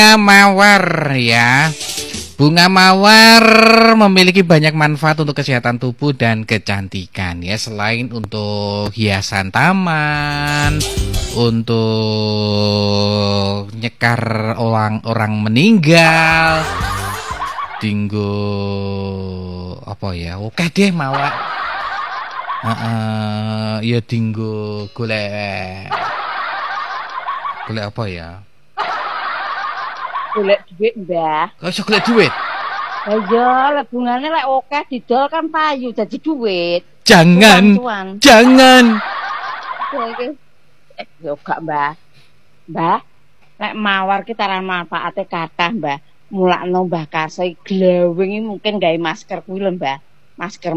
Mawar ya. Bunga mawar memiliki banyak manfaat untuk kesehatan tubuh dan kecantikan ya. Selain untuk hiasan taman, untuk nyekar orang meninggal, dinggo apa ya? Oke deh mawar. Ya dinggo golek apa ya? Golek duit, Mbah. Kok iso golek duit? Lah iya, lek bungane lek akeh didol kan payu dadi duit. Jangan. Cuan-cuan. Jangan. Yo gak, Mbah. Mbah, lek mawar ki taran manfaate kathah, Mbah. Mulakno Mbah Kasih glowing mungkin gawe masker kuwi lho, Mbah. Masker